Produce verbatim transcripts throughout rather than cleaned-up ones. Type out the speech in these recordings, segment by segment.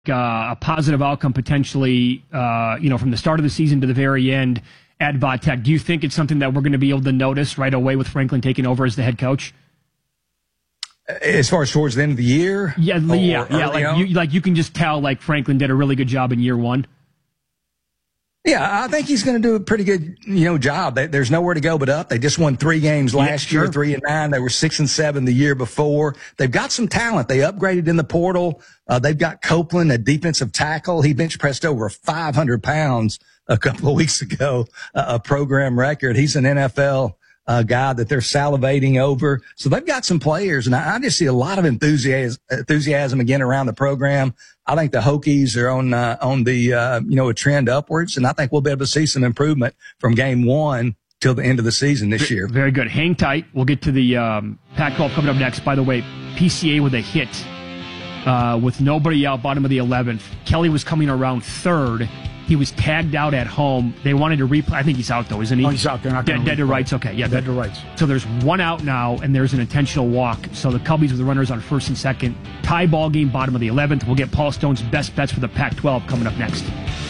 uh, a positive outcome potentially, uh, you know, from the start of the season to the very end at Va-Tech. Do you think it's something that we're going to be able to notice right away with Franklin taking over as the head coach? As far as towards the end of the year? Yeah, yeah, yeah. Like you, like you can just tell, like Franklin did a really good job in year one. Yeah, I think he's going to do a pretty good, you know, job. There's nowhere to go but up. They just won three games last yeah, sure. year, three and nine. They were six and seven the year before. They've got some talent. They upgraded in the portal. Uh, they've got Copeland, a defensive tackle. He bench pressed over five hundred pounds a couple of weeks ago, uh, a program record. He's an N F L uh, guy that they're salivating over. So they've got some players, and I, I just see a lot of enthusiasm, enthusiasm again around the program. I think the Hokies are on uh, on the uh, you know a trend upwards, and I think we'll be able to see some improvement from game one till the end of the season this year. Very good. Hang tight. We'll get to the um, Pac twelve coming up next. By the way, P C A with a hit uh, with nobody out, bottom of the eleventh. Kelly was coming around third. He was tagged out at home. They wanted to replay. I think he's out, though, isn't he? Oh, he's out. They're not dead, dead to rights. Okay, yeah. Dead to rights. So there's one out now, and there's an intentional walk. So the Cubbies with the runners on first and second. Tie ball game, bottom of the eleventh. We'll get Paul Stone's best bets for the Pac twelve coming up next.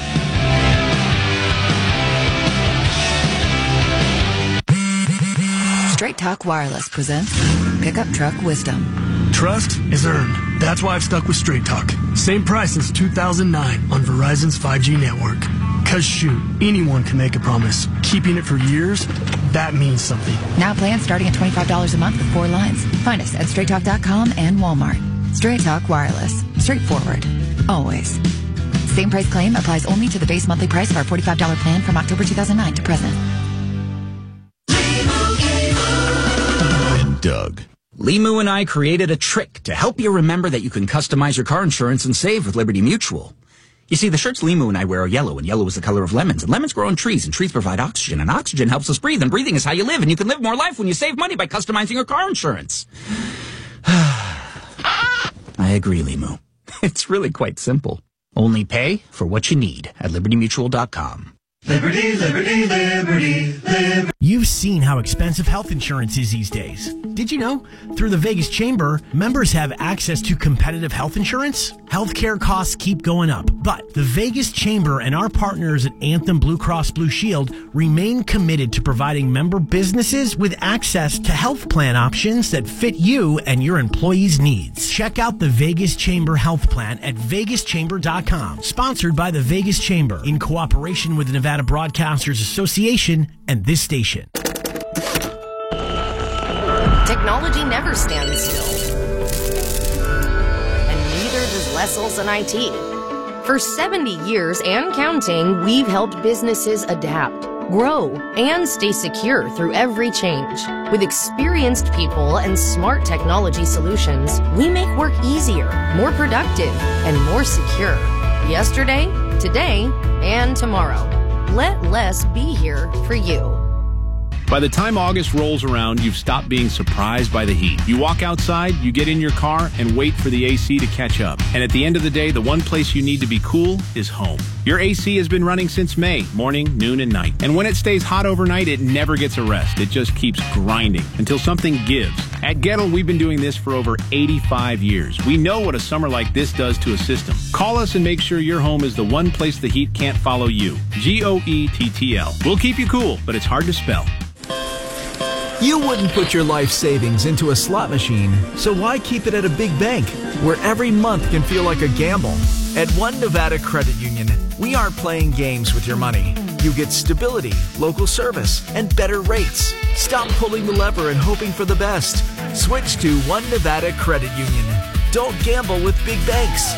Straight Talk Wireless presents Pickup Truck Wisdom. Trust is earned. That's why I've stuck with Straight Talk. Same price since two thousand nine on Verizon's five G network. Cause shoot, anyone can make a promise. Keeping it for years, that means something. Now plans starting at twenty-five dollars a month with four lines. Find us at straight talk dot com and Walmart. Straight Talk Wireless. Straightforward. Always. Same price claim applies only to the base monthly price of our forty-five dollars plan from October two thousand nine to present. And Doug. Limu and I created a trick to help you remember that you can customize your car insurance and save with Liberty Mutual. You see, the shirts Limu and I wear are yellow, and yellow is the color of lemons. And lemons grow on trees, and trees provide oxygen, and oxygen helps us breathe, and breathing is how you live, and you can live more life when you save money by customizing your car insurance. I agree, Limu. It's really quite simple. Only pay for what you need at liberty mutual dot com. Liberty, liberty, liberty, liberty. You've seen how expensive health insurance is these days. Did you know? Through the Vegas Chamber, members have access to competitive health insurance. Healthcare costs keep going up, but the Vegas Chamber and our partners at Anthem Blue Cross Blue Shield remain committed to providing member businesses with access to health plan options that fit you and your employees' needs. Check out the Vegas Chamber Health Plan at vegas chamber dot com. Sponsored by the Vegas Chamber in cooperation with the Nevada Broadcasters Association and this station. Technology never stands still. And neither does Lessells and I T. For seventy years and counting, we've helped businesses adapt, grow, and stay secure through every change. With experienced people and smart technology solutions, we make work easier, more productive, and more secure. Yesterday, today, and tomorrow. Let less be here for you. By the time August rolls around, you've stopped being surprised by the heat. You walk outside, you get in your car, and wait for the A C to catch up. And at the end of the day, the one place you need to be cool is home. Your A C has been running since May, morning, noon, and night. And when it stays hot overnight, it never gets a rest. It just keeps grinding until something gives. At Gettle, we've been doing this for over eighty-five years. We know what a summer like this does to a system. Call us and make sure your home is the one place the heat can't follow you. G O E T T L. We'll keep you cool, but it's hard to spell. You wouldn't put your life savings into a slot machine, so why keep it at a big bank where every month can feel like a gamble? At One Nevada Credit Union, we aren't playing games with your money. You get stability, local service, and better rates. Stop pulling the lever and hoping for the best. Switch to One Nevada Credit Union. Don't gamble with big banks.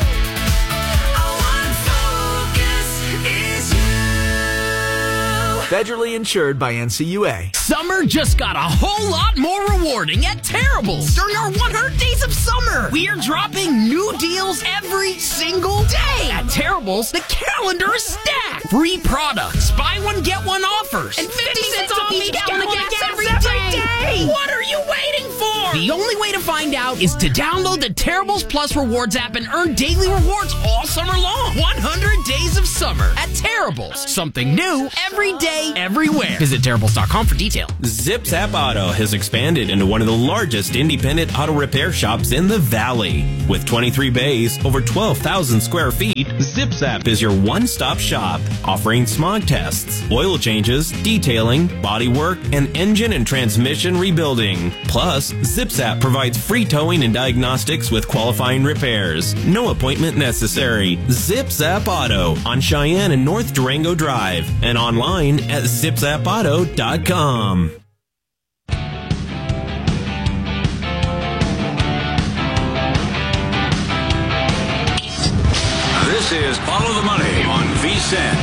Federally insured by N C U A. Summer just got a whole lot more rewarding at Terrible's during our one hundred days of summer. We're dropping new deals every single day. At Terrible's, the calendar is stacked. Free products, buy one, get one offers, and fifty cents off each gallon of gas every day. What are you waiting for? The only way to find out is to download the Terrible's Plus Rewards app and earn daily rewards all summer long. one hundred days of summer at Terrible's. Terribles. Something new every day, everywhere. Visit Terribles dot com for details. Zip Zap Auto has expanded into one of the largest independent auto repair shops in the Valley. With twenty-three bays, over twelve thousand square feet, Zip Zap is your one-stop shop, offering smog tests, oil changes, detailing, body work, and engine and transmission rebuilding. Plus, Zip Zap provides free towing and diagnostics with qualifying repairs. No appointment necessary. Zip Zap Auto on Cheyenne and North Durango Drive and online at zip zap auto dot com. This is Follow the Money on V S I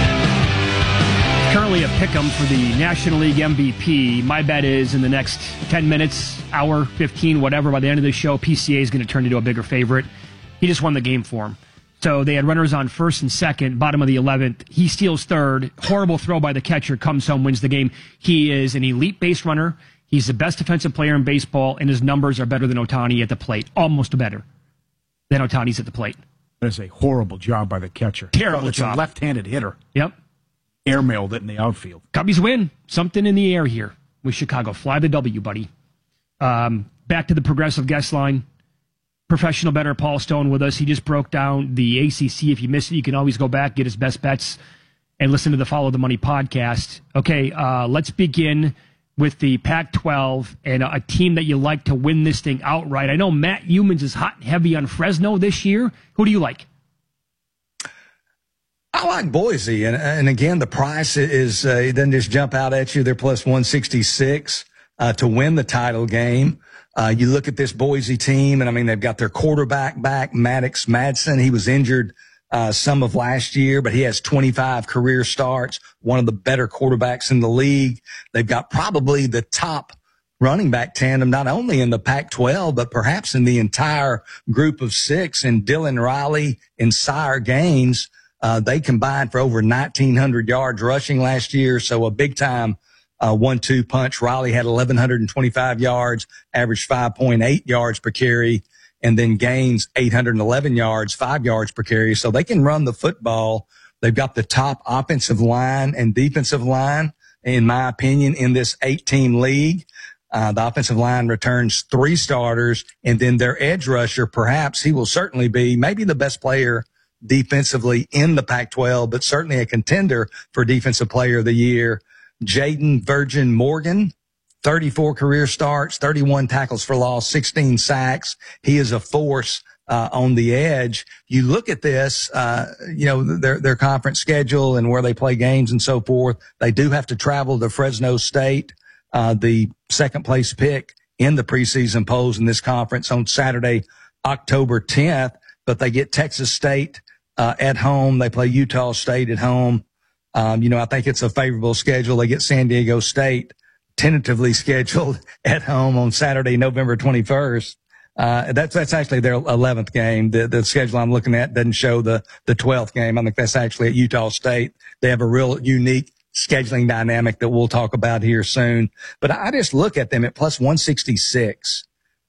N. Currently a pick'em for the National League M V P. My bet is in the next ten minutes, hour, fifteen, whatever, by the end of the show, P C A is going to turn into a bigger favorite. He just won the game for him. So they had runners on first and second, bottom of the eleventh. He steals third. Horrible throw by the catcher. Comes home, wins the game. He is an elite base runner. He's the best defensive player in baseball, and his numbers are better than Ohtani at the plate. Almost better than Ohtani's at the plate. That's a horrible job by the catcher. Terrible it's job. A left-handed hitter. Yep. Airmailed it in the outfield. Cubbies win. Something in the air here with Chicago. Fly the W, buddy. Um, back to the Progressive guest line. Professional bettor Paul Stone with us. He just broke down the A C C. If you missed it, you can always go back, get his best bets, and listen to the Follow the Money podcast. Okay, uh, let's begin with the Pac twelve and a team that you like to win this thing outright. I know Matt Humans is hot and heavy on Fresno this year. Who do you like? I like Boise, and and again, the price is uh, it doesn't just jump out at you. They're plus one sixty-six uh, to win the title game. Uh, you look at this Boise team, and I mean, they've got their quarterback back, Maddox Madsen. He was injured uh, some of last year, but he has twenty-five career starts, one of the better quarterbacks in the league. They've got probably the top running back tandem, not only in the Pac twelve, but perhaps in the entire group of six. And Dylan Riley and Sire Gaines, uh, they combined for over nineteen hundred yards rushing last year. So a big time Uh, one two punch. Riley had eleven twenty-five yards, averaged five point eight yards per carry, and then Gaines eight hundred eleven yards, five yards per carry. So they can run the football. They've got the top offensive line and defensive line, in my opinion, in this eight-team league. Uh, the offensive line returns three starters, and then their edge rusher, perhaps he will certainly be maybe the best player defensively in the Pac twelve, but certainly a contender for Defensive Player of the Year. Jaden Virgin Morgan, thirty-four career starts, thirty-one tackles for loss, sixteen sacks. He is a force uh, on the edge. You look at this, uh, you know, their their conference schedule and where they play games and so forth. They do have to travel to Fresno State, uh, the second place pick in the preseason polls in this conference on Saturday, October tenth. But they get Texas State uh, at home. They play Utah State at home. Um, you know, I think it's a favorable schedule. They get San Diego State tentatively scheduled at home on Saturday, November twenty-first. Uh, that's, that's actually their eleventh game. The, the schedule I'm looking at doesn't show the, the twelfth game. I think that's actually at Utah State. They have a real unique scheduling dynamic that we'll talk about here soon. But I just look at them at plus one sixty-six.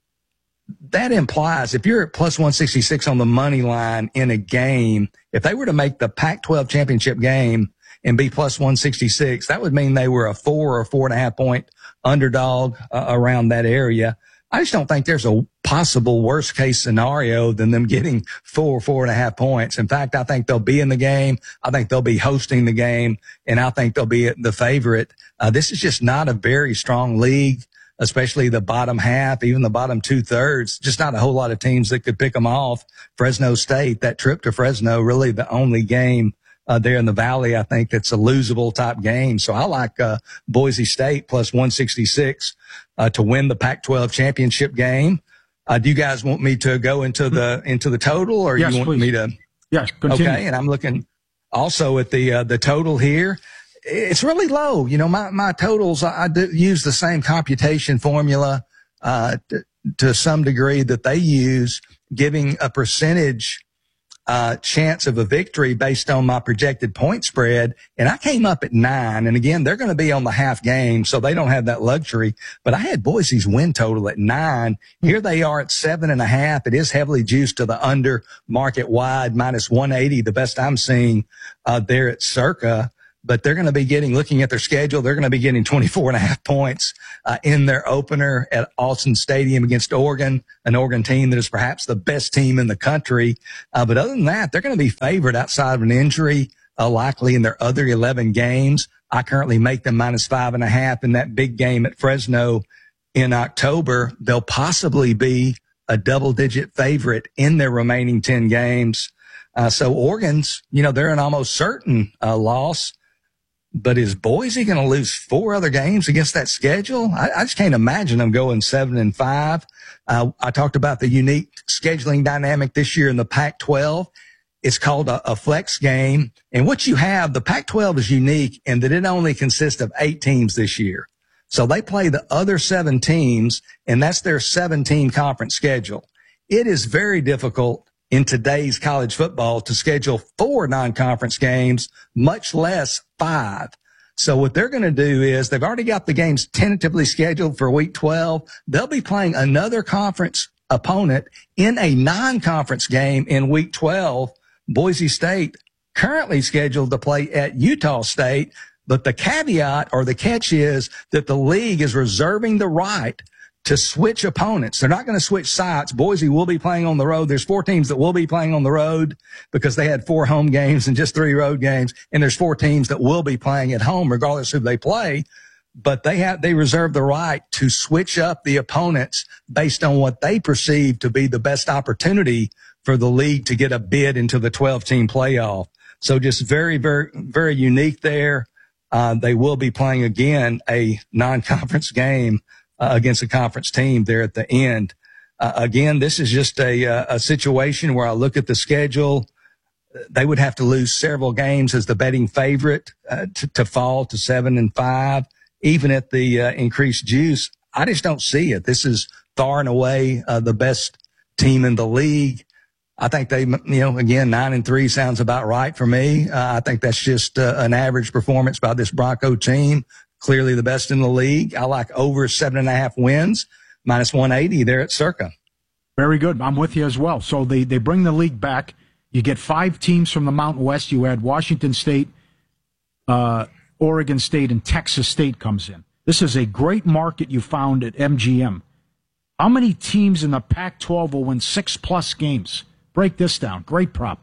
That implies if you're at plus one sixty-six on the money line in a game, if they were to make the Pac twelve championship game and be plus one sixty-six, that would mean they were a four or four and a half point underdog uh, around that area. I just don't think there's a possible worst case scenario than them getting four, four and a half points. In fact, I think they'll be in the game. I think they'll be hosting the game, and I think they'll be the favorite. Uh, this is just not a very strong league, especially the bottom half, even the bottom two thirds. Just not a whole lot of teams that could pick them off. Fresno State, that trip to Fresno, really the only game Uh, there in the Valley, I think that's a losable type game. So I like uh, Boise State plus one sixty-six uh, to win the Pac twelve championship game. Uh, do you guys want me to go into the into the total, or yes, you want please. me to? Yes, continue. Okay, and I'm looking also at the uh, the total here. It's really low. You know, my my totals, I, I do use the same computation formula uh, to, to some degree that they use, giving a percentage uh, chance of a victory based on my projected point spread. And I came up at nine. And again, they're going to be on the half game, so they don't have that luxury. But I had Boise's win total at nine. Here they are at seven and a half. It is heavily juiced to the under, market wide, minus one eighty, the best I'm seeing uh, there at Circa. But they're going to be getting, looking at their schedule, they're going to be getting twenty-four and a half points uh, in their opener at Alston Stadium against Oregon, an Oregon team that is perhaps the best team in the country. Uh, but other than that, they're going to be favored outside of an injury, uh, likely in their other eleven games. I currently make them minus five and a half in that big game at Fresno in October. They'll possibly be a double-digit favorite in their remaining ten games. Uh, so Oregon's, you know, they're an almost certain uh, loss. But is Boise going to lose four other games against that schedule? I, I just can't imagine them going seven and five. Uh, I talked about the unique scheduling dynamic this year in the Pac twelve. It's called a, a flex game. And what you have, the Pac twelve is unique in that it only consists of eight teams this year. So they play the other seven teams, and that's their seven-team conference schedule. It is very difficult in today's college football to schedule four non-conference games, much less five. So what they're going to do is they've already got the games tentatively scheduled for week twelve. They'll be playing another conference opponent in a non-conference game in week twelve. Boise State currently scheduled to play at Utah State. But the caveat or the catch is that the league is reserving the right to switch opponents. They're not going to switch sites. Boise will be playing on the road. There's four teams that will be playing on the road because they had four home games and just three road games. And there's four teams that will be playing at home regardless who they play. But they have, they reserve the right to switch up the opponents based on what they perceive to be the best opportunity for the league to get a bid into the twelve team playoff. So just very, very, very unique there. Uh, they will be playing again a non-conference game Uh, against a conference team there at the end. Uh, again, this is just a, uh, a situation where I look at the schedule. They would have to lose several games as the betting favorite uh, to, to fall to seven and five, even at the uh, increased juice. I just don't see it. This is far and away uh, the best team in the league. I think they, you know, again, nine and three sounds about right for me. Uh, I think that's just uh, an average performance by this Bronco team. Clearly the best in the league. I like over seven and a half wins, minus one eighty there at Circa. Very good. I'm with you as well. So they, they bring the league back. You get five teams from the Mountain West. You add Washington State, uh, Oregon State, and Texas State comes in. This is a great market you found at M G M. How many teams in the Pac twelve will win six-plus games? Break this down. Great prop.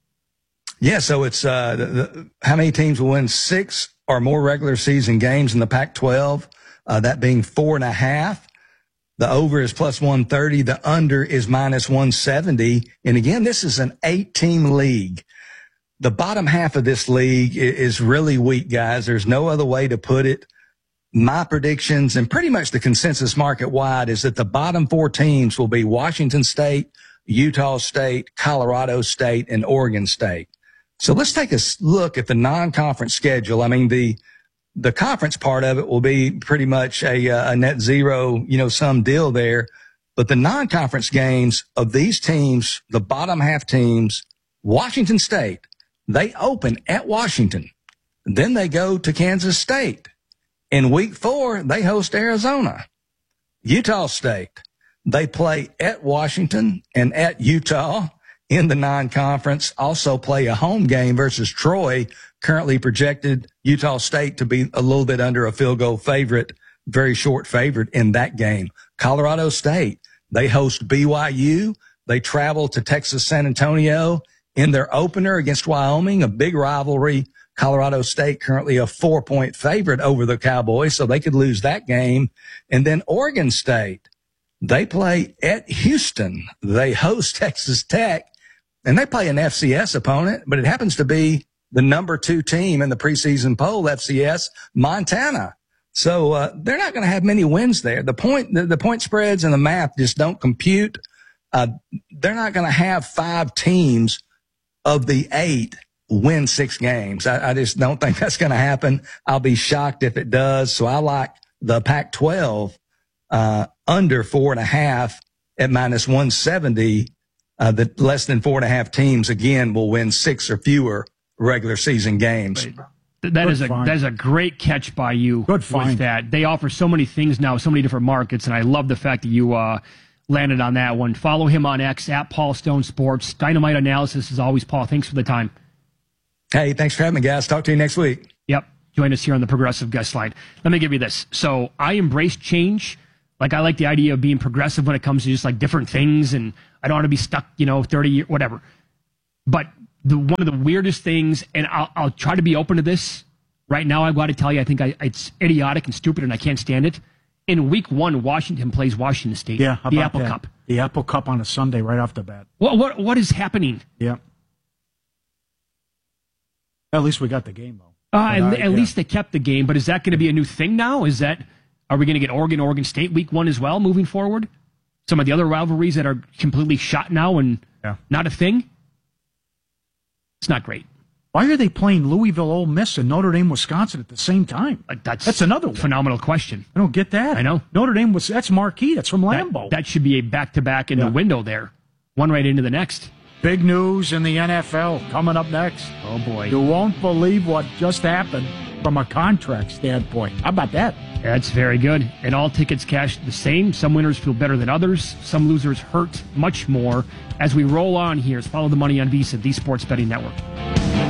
Yeah, so it's uh, the, the, how many teams will win six or more regular season games in the Pac twelve, uh, that being four and a half. The over is plus one thirty. The under is minus one seventy. And again, this is an eight-team league. The bottom half of this league is really weak, guys. There's no other way to put it. My predictions and pretty much the consensus market wide is that the bottom four teams will be Washington State, Utah State, Colorado State, and Oregon State. So let's take a look at the non-conference schedule. I mean, the the conference part of it will be pretty much a, a net zero, you know, sum deal there. But the non-conference games of these teams, the bottom half teams, Washington State, they open at Washington. Then they go to Kansas State. In week four, they host Arizona. Utah State, they play at Washington and at Utah. In the non-conference, also play a home game versus Troy, currently projected Utah State to be a little bit under a field goal favorite, very short favorite in that game. Colorado State, they host B Y U. They travel to Texas San Antonio in their opener against Wyoming, a big rivalry. Colorado State currently a four-point favorite over the Cowboys, so they could lose that game. And then Oregon State, they play at Houston. They host Texas Tech. And they play an F C S opponent, but it happens to be the number two team in the preseason poll, F C S, Montana. So uh, they're not going to have many wins there. The point, the, the point spreads and the math just don't compute. Uh, they're not going to have five teams of the eight win six games. I, I just don't think that's going to happen. I'll be shocked if it does. So I like the Pac twelve uh, under four and a half at minus one seventy. uh, that less than four and a half teams, again, will win six or fewer regular season games. Right. That is a find. that is a great catch by you. Good find. With that. They offer so many things now, so many different markets, and I love the fact that you uh, landed on that one. Follow him on X, at Paul Stone Sports. Dynamite analysis as always, Paul. Thanks for the time. Hey, thanks for having me, guys. Talk to you next week. Yep. Join us here on the Progressive Guest Line. Let me give you this. So I embrace change. Like, I like the idea of being progressive when it comes to just like different things, and I don't want to be stuck, you know, thirty years, whatever. But the one of the weirdest things, and I'll, I'll try to be open to this. Right now, I've got to tell you, I think I, it's idiotic and stupid, and I can't stand it. In week one, Washington plays Washington State. Yeah, how the about Apple that? Cup. The Apple Cup on a Sunday right off the bat. What what what is happening? Yeah. At least we got the game, though. Uh, at, I, at yeah. least they kept the game, but is that going to be a new thing now? Is that are we going to get Oregon, Oregon State week one as well moving forward? Some of the other rivalries that are completely shot now and yeah. not a thing? It's not great. Why are they playing Louisville, Ole Miss, and Notre Dame, Wisconsin at the same time? Like that's that's another one. Phenomenal question. I don't get that. I know. Notre Dame was that's marquee. That's from Lambeau. That, that should be a back-to-back in yeah. the window there. One right into the next. Big news in the N F L coming up next. Oh, boy. You won't believe what just happened from a contract standpoint. How about that? That's very good. And all tickets cashed the same. Some winners feel better than others. Some losers hurt much more. As we roll on here, follow the money on VSiN, the Sports Betting Network.